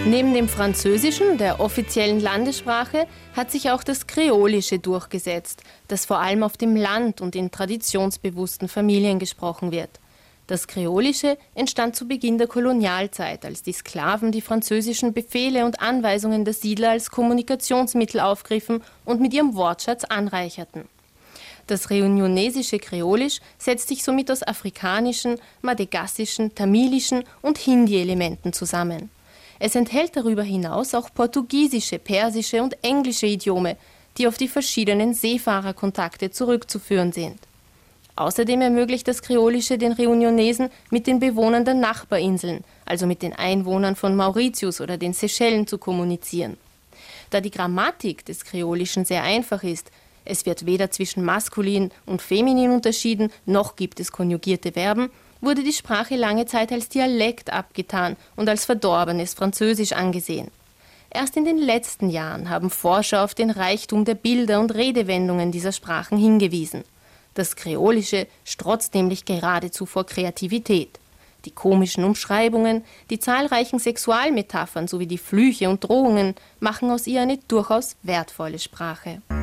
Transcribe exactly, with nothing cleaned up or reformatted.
Neben dem Französischen, der offiziellen Landessprache, hat sich auch das Kreolische durchgesetzt, das vor allem auf dem Land und in traditionsbewussten Familien gesprochen wird. Das Kreolische entstand zu Beginn der Kolonialzeit, als die Sklaven die französischen Befehle und Anweisungen der Siedler als Kommunikationsmittel aufgriffen und mit ihrem Wortschatz anreicherten. Das reunionesische Kreolisch setzt sich somit aus afrikanischen, madagassischen, tamilischen und Hindi-Elementen zusammen. Es enthält darüber hinaus auch portugiesische, persische und englische Idiome, die auf die verschiedenen Seefahrerkontakte zurückzuführen sind. Außerdem ermöglicht das Kreolische den Reunionesen, mit den Bewohnern der Nachbarinseln, also mit den Einwohnern von Mauritius oder den Seychellen, zu kommunizieren. Da die Grammatik des Kreolischen sehr einfach ist, es wird weder zwischen maskulin und feminin unterschieden, noch gibt es konjugierte Verben, wurde die Sprache lange Zeit als Dialekt abgetan und als verdorbenes Französisch angesehen. Erst in den letzten Jahren haben Forscher auf den Reichtum der Bilder und Redewendungen dieser Sprachen hingewiesen. Das Kreolische strotzt nämlich geradezu vor Kreativität. Die komischen Umschreibungen, die zahlreichen Sexualmetaphern sowie die Flüche und Drohungen machen aus ihr eine durchaus wertvolle Sprache.